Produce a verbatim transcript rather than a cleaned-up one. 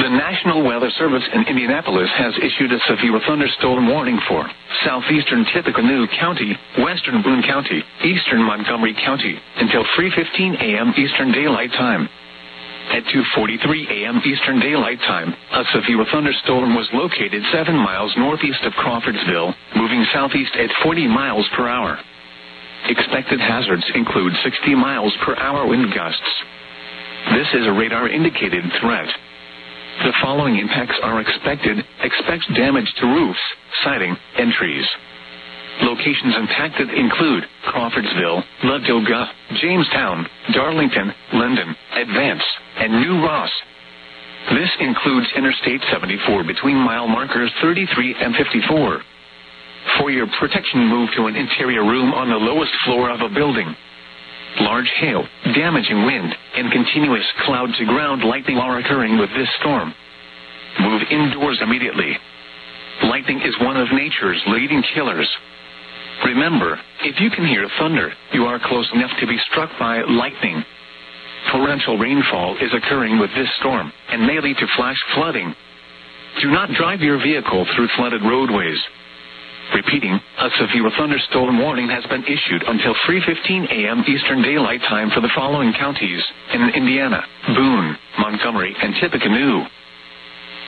National Weather Service in Indianapolis has issued a severe thunderstorm warning for southeastern Tippecanoe County, western Boone County, eastern Montgomery County, until three fifteen a.m. Eastern Daylight Time. At two forty-three a.m. Eastern Daylight Time, a severe thunderstorm was located seven miles northeast of Crawfordsville, moving southeast at forty miles per hour. Expected hazards include sixty miles per hour wind gusts. This is a radar-indicated threat. The following impacts are expected. Expect damage to roofs, siding, and trees. Locations impacted include Crawfordsville, Ladoga, Jamestown, Darlington, Linden, Advance, and New Ross. This includes Interstate seventy-four between mile markers thirty-three and fifty-four. For your protection, move to an interior room on the lowest floor of a building. Large hail, damaging wind, and continuous cloud-to-ground lightning are occurring with this storm. Move indoors immediately. Lightning is one of nature's leading killers. Remember, if you can hear thunder, you are close enough to be struck by lightning. Torrential rainfall is occurring with this storm and may lead to flash flooding. Do not drive your vehicle through flooded roadways. Repeating, a severe thunderstorm warning has been issued until three fifteen a.m. Eastern Daylight Time for the following counties in Indiana: Boone, Montgomery, and Tippecanoe.